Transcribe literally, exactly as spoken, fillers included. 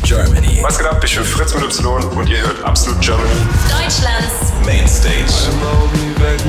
Germany. Was geht ab? Ich bin Fritz mit Y und ihr hört Absolut Germany. Deutschlands Mainstage.